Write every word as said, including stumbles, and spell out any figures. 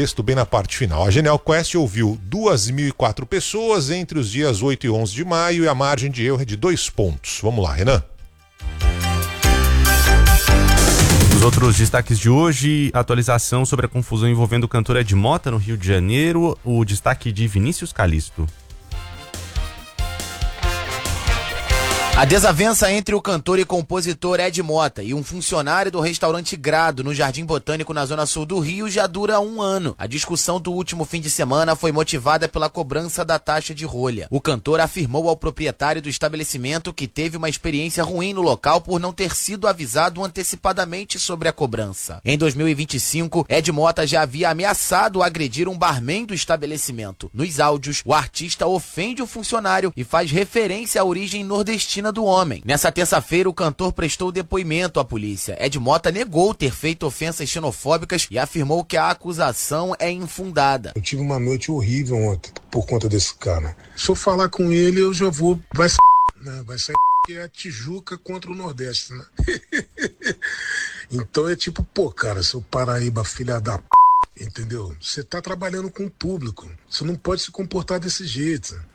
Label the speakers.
Speaker 1: texto bem na parte final. A Genial Quest ouviu duas mil e quatro pessoas entre os dias oito e onze de maio e a margem de erro é de dois pontos. Vamos lá, Renan.
Speaker 2: Os outros destaques de hoje, atualização sobre a confusão envolvendo o cantor Ed Mota no Rio de Janeiro, o destaque de Vinícius Calisto.
Speaker 3: A desavença entre o cantor e compositor Ed Mota e um funcionário do restaurante Grado, no Jardim Botânico, na zona sul do Rio, já dura um ano. A discussão do último fim de semana foi motivada pela cobrança da taxa de rolha. O cantor afirmou ao proprietário do estabelecimento que teve uma experiência ruim no local por não ter sido avisado antecipadamente sobre a cobrança. Em dois mil e vinte e cinco, Ed Mota já havia ameaçado agredir um barman do estabelecimento. Nos áudios, o artista ofende o funcionário e faz referência à origem nordestina do homem. Nessa terça-feira, o cantor prestou depoimento à polícia. Ed Mota negou ter feito ofensas xenofóbicas e afirmou que a acusação é infundada.
Speaker 4: Eu tive uma noite horrível ontem por conta desse cara. Se eu falar com ele, eu já vou... Vai sair, né? Vai sair que é a Tijuca contra o Nordeste, né? Então é tipo, pô, cara, seu Paraíba, filha da p... Entendeu? Você tá trabalhando com o público. Você não pode se comportar desse jeito.